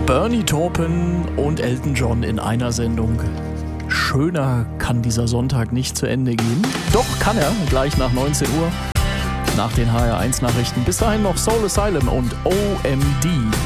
Bernie Taupin und Elton John in einer Sendung. Schöner kann dieser Sonntag nicht zu Ende gehen. Doch kann er, gleich nach 19 Uhr, nach den HR1-Nachrichten. Bis dahin noch Soul Asylum und OMD.